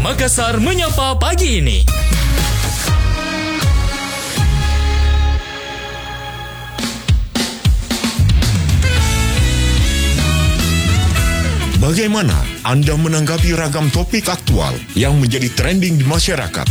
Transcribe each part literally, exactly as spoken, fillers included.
Makassar Menyapa Pagi ini. Bagaimana Anda menanggapi ragam topik aktual yang menjadi trending di masyarakat?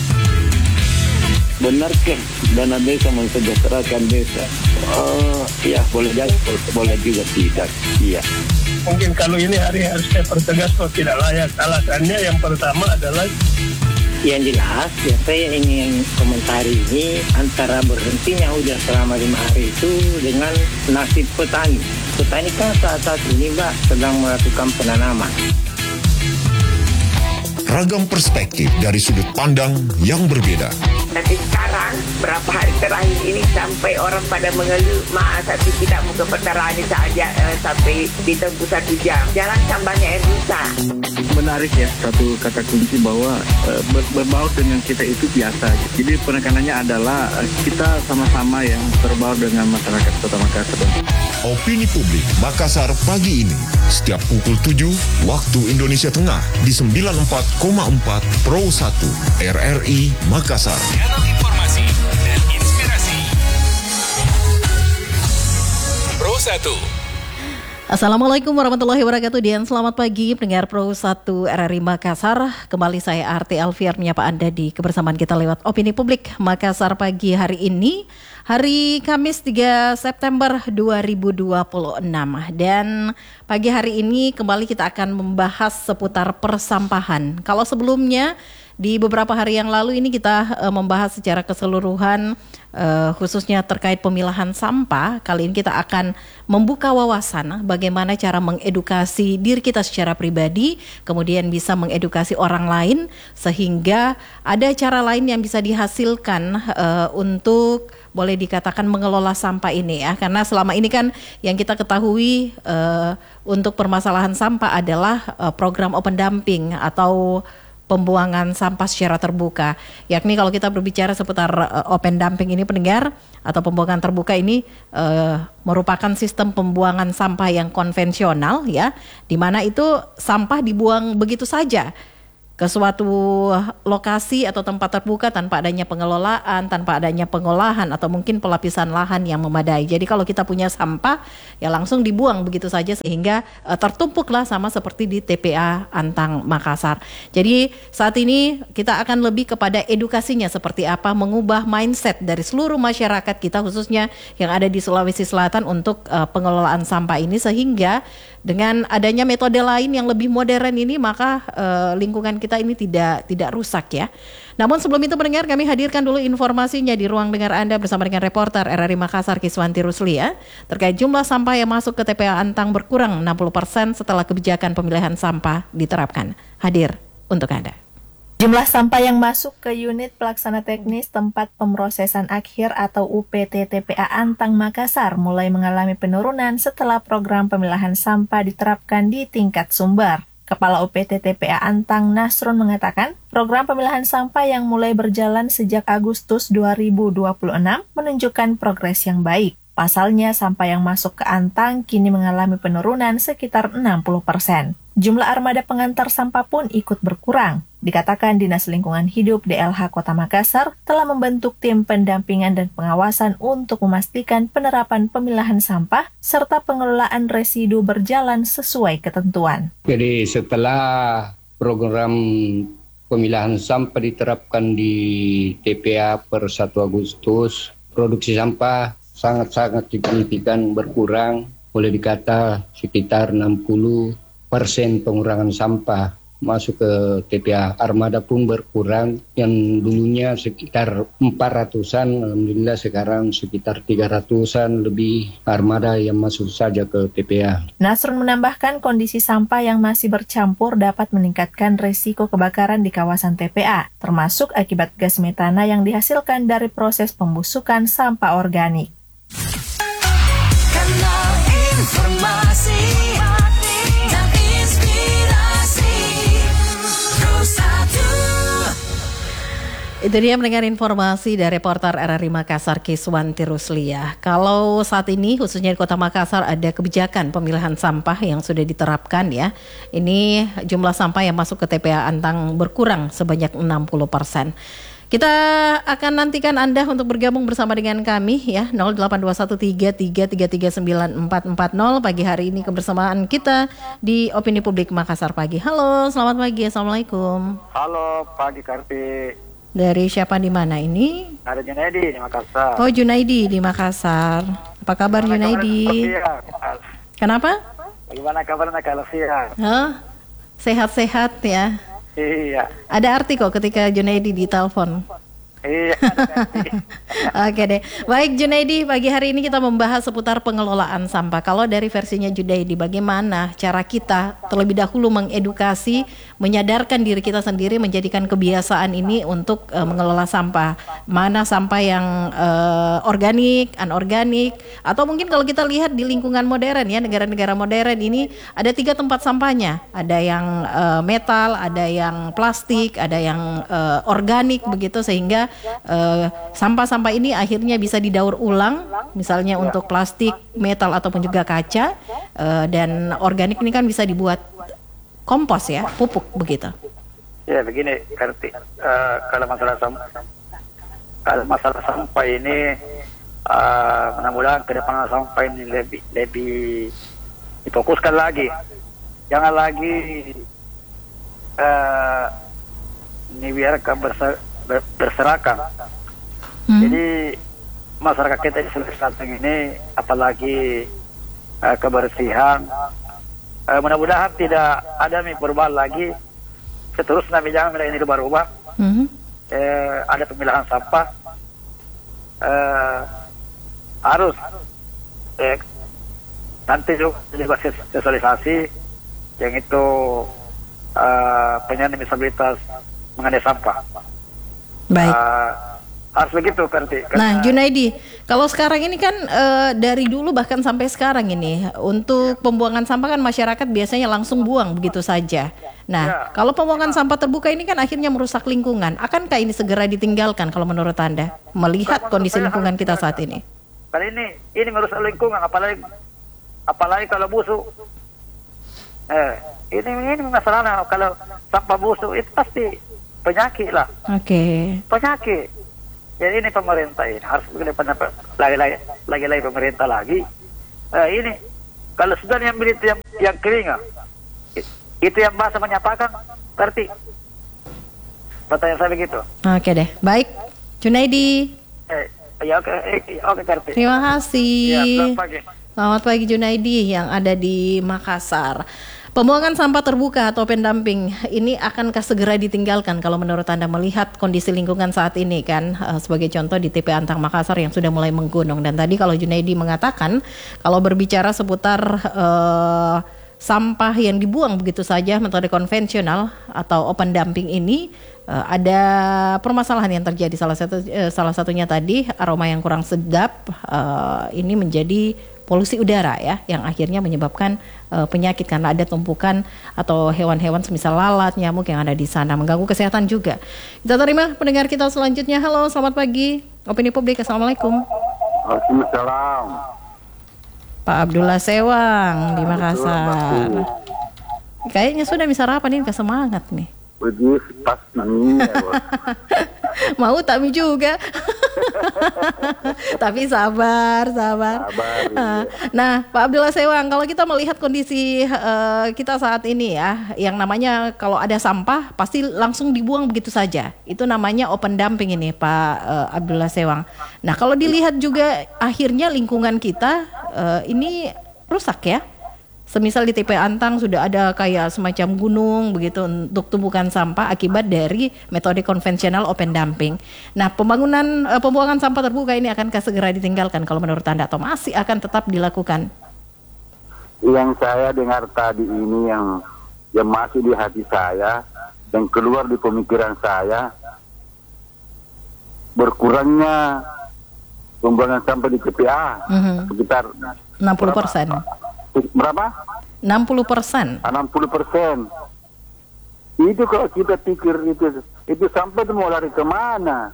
Benarkah dana desa mensejahterakan desa? Uh, ya, boleh jadi, boleh juga tidak. Iya. Mungkin kalau ini hari harus saya pertegas kalau tidak layak. Alasannya yang pertama adalah yang jelas ya saya ingin komentari ini antara berhentinya hujan selama lima hari itu dengan nasib petani. Petani kan saat saat ini Mbak sedang melakukan penanaman. Ragam perspektif dari sudut pandang yang berbeda. Tapi sekarang, berapa hari terakhir ini sampai orang pada mengeluh, maaf tapi kita muka perkara ini saja eh, sampai ditempuh satu jam. Jalan tambahnya air rusak. Menarik ya, satu kata kunci bahwa uh, ber, berbaur dengan kita itu biasa. Jadi penekanannya adalah uh, kita sama-sama yang berbaur dengan masyarakat Kota Makassar. Opini Publik Makassar pagi ini, setiap pukul tujuh waktu Indonesia Tengah di sembilan puluh empat koma empat Pro satu R R I Makassar. Channel informasi dan inspirasi. Pro satu. Assalamualaikum warahmatullahi wabarakatuh dan selamat pagi pendengar Pro satu R R I Makassar. Kembali saya Arti Alfiar menyapa Anda di kebersamaan kita lewat Opini Publik Makassar pagi hari ini. Hari Kamis tiga September dua ribu dua puluh enam. Dan pagi hari ini kembali kita akan membahas seputar persampahan. Kalau sebelumnya di beberapa hari yang lalu ini kita uh, membahas secara keseluruhan uh, khususnya terkait pemilahan sampah. Kali ini kita akan membuka wawasan bagaimana cara mengedukasi diri kita secara pribadi, kemudian bisa mengedukasi orang lain sehingga ada cara lain yang bisa dihasilkan uh, untuk boleh dikatakan mengelola sampah ini ya. Karena selama ini kan yang kita ketahui uh, untuk permasalahan sampah adalah uh, program open dumping atau pembuangan sampah secara terbuka, yakni kalau kita berbicara seputar uh, open dumping ini pendengar atau pembuangan terbuka ini uh, merupakan sistem pembuangan sampah yang konvensional ya, di mana itu sampah dibuang begitu saja ke suatu lokasi atau tempat terbuka tanpa adanya pengelolaan, tanpa adanya pengolahan atau mungkin pelapisan lahan yang memadai. Jadi kalau kita punya sampah ya langsung dibuang begitu saja sehingga uh, tertumpuklah sama seperti di T P A Antang Makassar. Jadi saat ini kita akan lebih kepada edukasinya seperti apa, mengubah mindset dari seluruh masyarakat kita khususnya yang ada di Sulawesi Selatan untuk uh, pengelolaan sampah ini, sehingga dengan adanya metode lain yang lebih modern ini maka uh, lingkungan kita ini tidak tidak rusak ya. Namun sebelum itu pendengar, kami hadirkan dulu informasinya di ruang dengar Anda bersama dengan reporter R R I Makassar Kiswanti Ruslia terkait jumlah sampah yang masuk ke T P A Antang berkurang enam puluh persen setelah kebijakan pemilihan sampah diterapkan. Hadir untuk Anda. Jumlah sampah yang masuk ke unit pelaksana teknis tempat pemrosesan akhir atau U P T T P A Antang Makassar mulai mengalami penurunan setelah program pemilahan sampah diterapkan di tingkat sumber. Kepala U P T T P A Antang Nasrun mengatakan, program pemilahan sampah yang mulai berjalan sejak Agustus dua ribu dua puluh enam menunjukkan progres yang baik. Pasalnya, sampah yang masuk ke Antang kini mengalami penurunan sekitar enam puluh persen. Jumlah armada pengantar sampah pun ikut berkurang. Dikatakan Dinas Lingkungan Hidup D L H Kota Makassar telah membentuk tim pendampingan dan pengawasan untuk memastikan penerapan pemilahan sampah serta pengelolaan residu berjalan sesuai ketentuan. Jadi setelah program pemilahan sampah diterapkan di T P A per satu Agustus, produksi sampah sangat-sangat signifikan berkurang, boleh dikata sekitar enam puluh persen pengurangan sampah masuk ke T P A. Armada pun berkurang, yang dulunya sekitar empat ratusan, alhamdulillah sekarang sekitar tiga ratusan lebih armada yang masuk saja ke T P A. Nasrun menambahkan kondisi sampah yang masih bercampur dapat meningkatkan risiko kebakaran di kawasan T P A, termasuk akibat gas metana yang dihasilkan dari proses pembusukan sampah organik. Kanal informasi dan inspirasi Pro satu. Itu dia mendengar informasi dari reporter R R I Makassar Kiswanti Ruslia. Kalau saat ini khususnya di Kota Makassar ada kebijakan pemilahan sampah yang sudah diterapkan ya. Ini jumlah sampah yang masuk ke T P A Antang berkurang sebanyak enam puluh persen. Kita akan nantikan Anda untuk bergabung bersama dengan kami ya nol delapan dua satu tiga tiga tiga tiga sembilan empat empat nol pagi hari ini kebersamaan kita di Opini Publik Makassar Pagi. Halo, selamat pagi. Assalamualaikum. Halo, pagi Karti. Dari siapa di mana ini? Ada Junaidi di Makassar. Oh, Junaidi di Makassar. Apa kabar Junaidi? Kenapa? Bagaimana kabarnya kalau siang? Oh, sehat-sehat ya. Iya. Ada arti kok ketika Junaidi ditelepon. Iya. Oke deh. Baik Junaidi, pagi hari ini kita membahas seputar pengelolaan sampah. Kalau dari versinya Junaidi, bagaimana cara kita terlebih dahulu mengedukasi, menyadarkan diri kita sendiri, menjadikan kebiasaan ini untuk uh, mengelola sampah. Mana sampah yang uh, organik, anorganik, atau mungkin kalau kita lihat di lingkungan modern ya, negara-negara modern ini ada tiga tempat sampahnya. Ada yang uh, metal, ada yang plastik, ada yang uh, organik begitu, sehingga Uh, sampah-sampah ini akhirnya bisa didaur ulang, misalnya untuk plastik, metal ataupun juga kaca, uh, dan organik ini kan bisa dibuat kompos ya, pupuk begitu. Ya begini Karti, uh, kalau masalah sampah, kalau masalah sampah ini, uh, mudah-mudahan ke depan sampah ini lebih lebih difokuskan lagi, jangan lagi uh, dibiarkan bersa berserakan. Hmm. Jadi masyarakat kita di Sulawesi Selatan ini, apalagi uh, kebersihan, uh, mudah-mudahan tidak ada perubahan lagi. Seterusnya jangan ini berubah. Hmm. Uh, ada pemilahan sampah, uh, harus uh, nanti juga dibuat sosialisasi yang itu uh, penyandang disabilitas mengenai sampah. Baik. Uh, harus begitu Karti. Nah Junaidi, kalau sekarang ini kan uh, dari dulu bahkan sampai sekarang ini untuk pembuangan sampah kan masyarakat biasanya langsung buang begitu saja. Nah ya. Kalau pembuangan sampah terbuka ini kan akhirnya merusak lingkungan. Akankah ini segera ditinggalkan kalau menurut Anda melihat kondisi lingkungan kita saat ini? Kali ini ini merusak lingkungan, apalagi apalagi kalau busuk. Eh, ini ini masalahnya kalau sampah busuk itu pasti penyakit lah. Oke. Okay. Penyakit. Jadi ini pemerintah ini harus lagi-lagi lagi-lagi pemerintah lagi. Uh, ini kalau sudah yang beli itu yang yang kering, itu yang basah menyapakan, berarti. Pertanyaan saya begitu. Oke okay deh. Baik, Junaidi. Eh, ya oke, okay, oke okay, Karti. Terima kasih. Ya, selamat pagi. Selamat pagi Junaidi yang ada di Makassar. Pembuangan sampah terbuka atau open dumping ini akankah segera ditinggalkan kalau menurut Anda melihat kondisi lingkungan saat ini kan, uh, sebagai contoh di T P A Antang Makassar yang sudah mulai menggunung. Dan tadi kalau Junaidi mengatakan kalau berbicara seputar uh, sampah yang dibuang begitu saja metode konvensional atau open dumping ini, uh, ada permasalahan yang terjadi. Salah satu uh, salah satunya tadi aroma yang kurang sedap, uh, ini menjadi polusi udara ya, yang akhirnya menyebabkan uh, penyakit karena ada tumpukan atau hewan-hewan semisal lalat, nyamuk yang ada di sana, mengganggu kesehatan juga. Kita terima pendengar kita selanjutnya. Halo, selamat pagi. Opini Publik, Assalamualaikum. Waalaikumsalam. Pak Abdullah Sewang di Makassar. Kayaknya sudah bisa sarapan ini, kesemangat nih. Begitu pastinya. Mau takmi juga. Tapi sabar, sabar. sabar iya. Nah, Pak Abdullah Sewang, kalau kita melihat kondisi uh, kita saat ini ya, yang namanya kalau ada sampah pasti langsung dibuang begitu saja. Itu namanya open dumping ini, Pak uh, Abdullah Sewang. Nah, kalau dilihat juga akhirnya lingkungan kita uh, ini rusak ya. Semisal di T P A Antang sudah ada kayak semacam gunung begitu untuk tumpukan sampah akibat dari metode konvensional open dumping. Nah, pembangunan uh, pembuangan sampah terbuka ini akankah segera ditinggalkan kalau menurut Anda atau masih akan tetap dilakukan? Yang saya dengar tadi ini yang yang masih di hati saya dan keluar di pemikiran saya, berkurangnya pembuangan sampah di T P A mm-hmm. sekitar enam puluh persen. Berapa? enam puluh persen. enam puluh persen. Itu kalau kita pikir itu itu sampah itu mau lari kemana?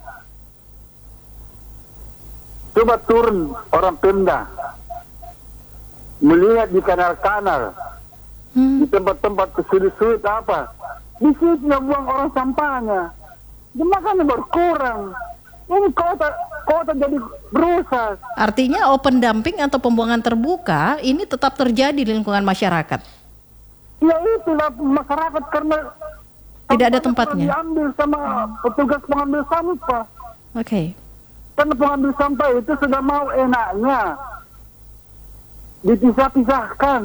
Coba turun orang Pemda, melihat di kanal-kanal, hmm. di tempat-tempat kesulit-sulit apa, di situ buang orang sampahnya, makanya berkurang. Ini kota kota jadi rusak. Artinya open dumping atau pembuangan terbuka ini tetap terjadi di lingkungan masyarakat. Ya itulah masyarakat karena tidak ada tempatnya. Diambil sama petugas pengambil sampah. Oke. Okay. Karena pengambil sampah itu sudah mau enaknya dipisah-pisahkan.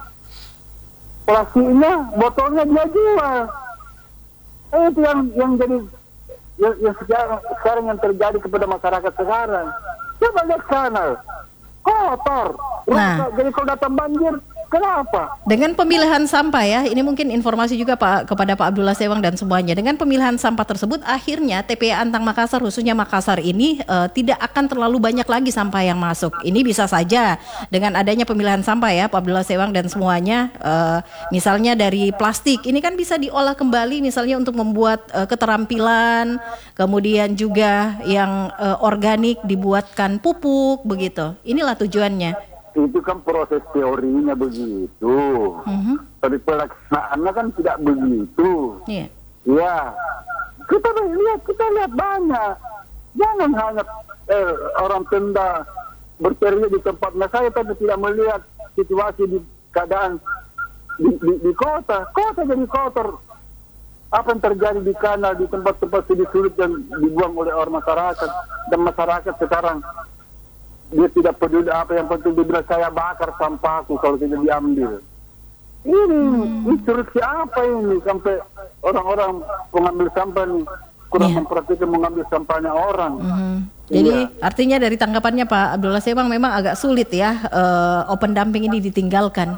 Plastiknya, botolnya dia jual. Eh, itu yang yang jadi yang, yang sekarang, sekarang yang terjadi kepada masyarakat sekarang. Coba lihat kanal, kotor. Nah, jadi kalau datang banjir, kenapa? Dengan pemilihan sampah ya, ini mungkin informasi juga Pak kepada Pak Abdullah Sewang dan semuanya. Dengan pemilihan sampah tersebut, akhirnya T P A Antang Makassar, khususnya Makassar ini uh, tidak akan terlalu banyak lagi sampah yang masuk. Ini bisa saja dengan adanya pemilihan sampah ya, Pak Abdullah Sewang dan semuanya. Uh, misalnya dari plastik, ini kan bisa diolah kembali, misalnya untuk membuat uh, keterampilan, kemudian juga yang uh, organik dibuatkan pupuk begitu. Inilah tujuannya. Itu kan proses teorinya begitu, mm-hmm. tapi pelaksanaannya kan tidak begitu. Iya. Yeah. Ya, kita lihat, kita lihat banyak. Jangan hanya eh, orang Pemda berteriak di tempatnya saya, tapi tidak melihat situasi di keadaan di, di, di kota. Kota jadi kotor. Apa yang terjadi di kanal, di tempat-tempat sulit dan dibuang oleh orang masyarakat, dan masyarakat sekarang dia tidak peduli apa yang penting dia bilang saya bakar sampahku kalau tidak diambil. Ini hmm. instruksi apa ini sampai orang-orang pengambil sampah ini kurang yeah. memperhatikan mengambil sampahnya orang. Mm-hmm. Jadi iya. artinya dari tanggapannya Pak Abdullah Sewang memang agak sulit ya uh, open dumping ini ditinggalkan.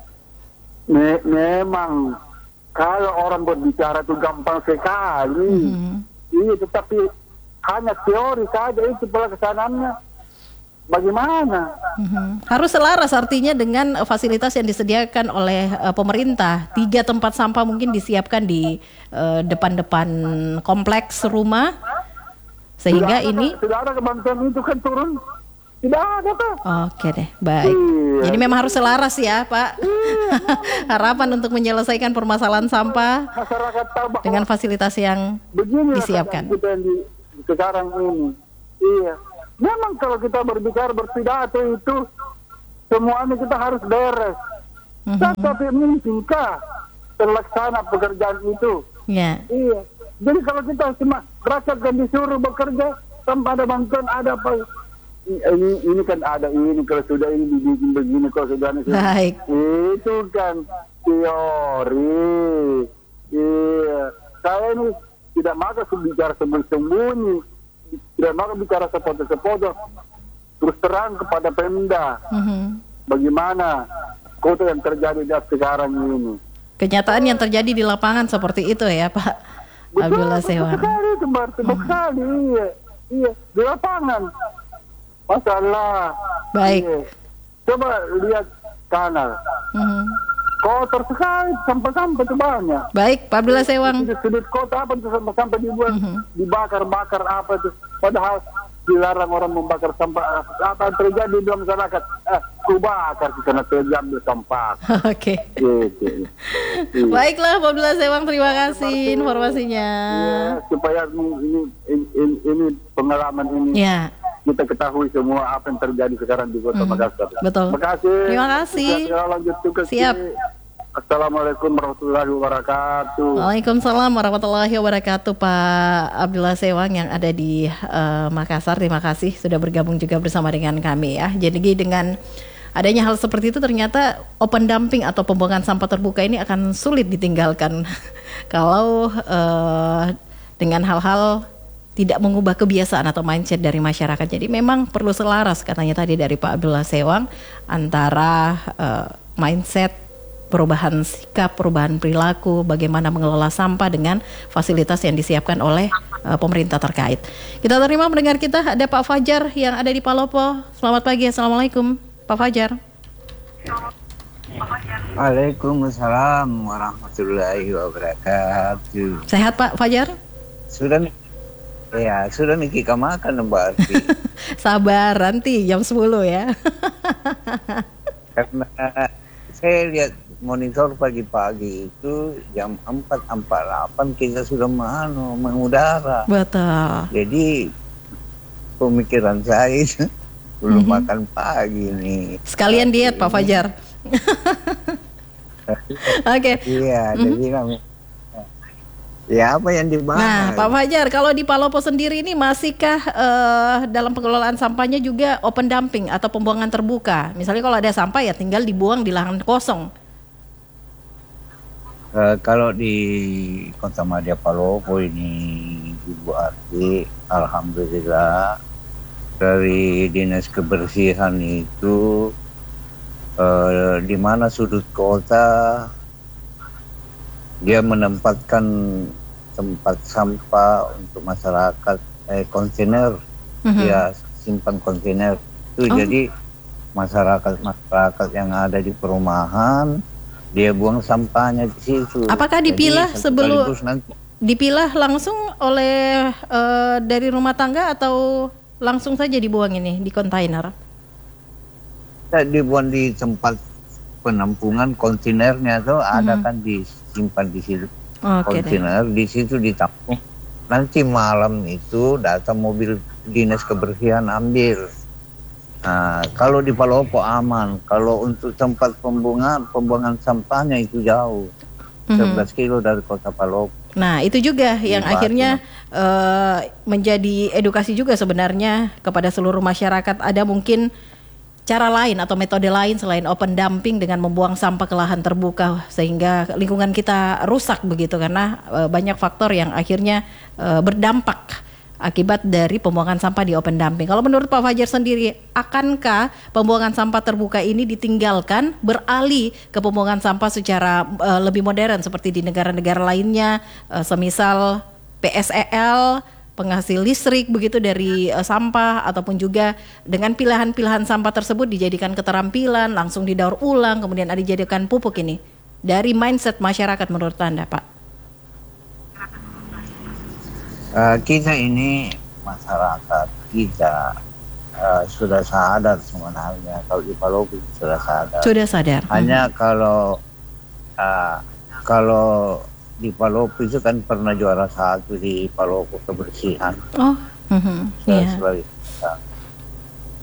Me- memang kalau orang berbicara itu gampang sekali. Mm-hmm. Iya, tetapi hanya teori saja itu pelaksanaannya. Bagaimana? Mm-hmm. Harus selaras artinya dengan fasilitas yang disediakan oleh uh, pemerintah. Tiga tempat sampah mungkin disiapkan di uh, depan-depan kompleks rumah, sehingga sudah ini ada, sudah ada kebantuan itu kan turun. Tidak ada Pak. Oke deh, baik. Iya. Jadi memang harus selaras ya Pak. Iya. Harapan untuk menyelesaikan permasalahan sampah masyarakat tahu dengan fasilitas yang disiapkan. Kita yang di, sekarang ini, iya. Memang kalau kita berbicara berpidato itu semuanya kita harus beres. Mm-hmm. Tapi mungkinkah terlaksana pekerjaan itu? Yeah. Iya. Jadi kalau kita cuma rakyat kan disuruh bekerja tanpa ada bantuan ada apa? Ini, ini kan ada ini kalau sudah ini dibikin begini kalau sudah ini. Baik. Itu kan teori. Iya. Saya ini tidak makan bicara sembunyi-sembunyi. Tidak mau bicara sepotong-sepotong, terus terang kepada Pemda. Mm-hmm. Bagaimana kota yang terjadi di sekarang ini? Kenyataan yang terjadi di lapangan seperti itu ya Pak Abdullah Sewang. Betul sekali, Tembar, betul sekali. Iya, iya, di lapangan. Masalah. Baik. Iya. Coba lihat kanal. Mm-hmm. Kotor sekali, sampah-sampah itu banyak. Baik, Pak Abdullah Sewang. Di sudut kota apa itu sampah-sampah dibuat, mm-hmm. dibakar-bakar apa itu. Padahal dilarang orang membakar sampah. Apa yang terjadi di masyarakat? Eh, ku bakar karena terjadi sampah. Oke. Okay. Gitu. Baiklah, Pak Abdullah Sewang, terima kasih informasinya. Ya, supaya ini, ini, ini, ini pengalaman ini. Ya. Kita ketahui semua apa yang terjadi sekarang di Kota mm, Makassar. Betul. Terima kasih. Terima kasih. Kita lanjut tugas. Siap. Assalamualaikum warahmatullahi wabarakatuh. Waalaikumsalam warahmatullahi wabarakatuh, Pak Abdullah Sewang yang ada di uh, Makassar. Terima kasih sudah bergabung juga bersama dengan kami ya. Jadi dengan adanya hal seperti itu ternyata open dumping atau pembuangan sampah terbuka ini akan sulit ditinggalkan kalau uh, dengan hal-hal tidak mengubah kebiasaan atau mindset dari masyarakat. Jadi memang perlu selaras katanya tadi dari Pak Abdullah Sewang antara uh, mindset, perubahan sikap, perubahan perilaku, bagaimana mengelola sampah dengan fasilitas yang disiapkan oleh uh, pemerintah terkait. Kita terima mendengar kita ada Pak Fajar yang ada di Palopo. Selamat pagi, Assalamualaikum Pak Fajar. Waalaikumsalam warahmatullahi wabarakatuh. Sehat Pak Fajar? Sudah nih, ya sudah nih kita makan Mbak Arti. Sabar, nanti jam sepuluh ya. Karena saya lihat monitor pagi-pagi itu jam empat empat delapan kita sudah manu, mengudara. Betul. Jadi pemikiran saya itu belum Mhm. makan pagi nih. Sekalian diet Pak Fajar. Oke. Iya, Mhm. jadi namanya. Ya apa yang dibahas? Nah, Pak Fajar, kalau di Palopo sendiri ini masihkah eh, dalam pengelolaan sampahnya juga open dumping atau pembuangan terbuka? Misalnya kalau ada sampah ya tinggal dibuang di lahan kosong. Eh, kalau di Kota Madya Palopo ini Ibu Arti, alhamdulillah dari Dinas Kebersihan itu eh, di mana sudut kota dia menempatkan tempat sampah untuk masyarakat, eh, kontainer, Mhm. dia simpan kontainer itu. Oh. Jadi masyarakat masyarakat yang ada di perumahan dia buang sampahnya di situ. Apakah Jadi dipilah sebelum sekaligus nanti dipilah langsung oleh eh, dari rumah tangga atau langsung saja dibuang ini di kontainer? kita dibuang di tempat penampungan kontainernya tuh ada Mhm. kan disimpan di situ. Oke deh. Kontainer di situ ditampung. Nanti malam itu datang mobil dinas kebersihan ambil. Nah, kalau di Palopo aman. Kalau untuk tempat pembuangan pembuangan sampahnya itu jauh, Mhm. sebelas kilo dari kota Palopo. Nah, itu juga yang Batu. akhirnya eh, menjadi edukasi juga sebenarnya kepada seluruh masyarakat. Ada mungkin cara lain atau metode lain selain open dumping dengan membuang sampah ke lahan terbuka sehingga lingkungan kita rusak begitu karena eh, banyak faktor yang akhirnya eh, berdampak akibat dari pembuangan sampah di open dumping. Kalau menurut Pak Fajar sendiri, akankah pembuangan sampah terbuka ini ditinggalkan beralih ke pembuangan sampah secara eh, lebih modern seperti di negara-negara lainnya, eh, semisal P S E L, penghasil listrik begitu dari uh, sampah, ataupun juga dengan pilihan-pilihan sampah tersebut dijadikan keterampilan, langsung didaur ulang, kemudian ada dijadikan pupuk ini. Dari mindset masyarakat menurut Anda, Pak? Uh, kita ini masyarakat kita uh, sudah sadar sebenarnya kalau di Palopo sudah sadar. Sudah sadar. Hanya kalau uh, kalau di Palopo itu kan pernah juara satu di Palopo kebersihan. Oh, mhm, Saya iya. sebagai